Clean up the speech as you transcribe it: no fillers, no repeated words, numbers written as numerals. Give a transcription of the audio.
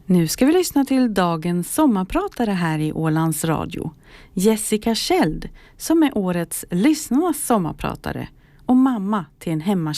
Nu ska vi lyssna till dagens sommarpratare här i Ålands Radio. Jessica Kjeld, som är årets lyssnarnas sommarpratare och mamma till en hemma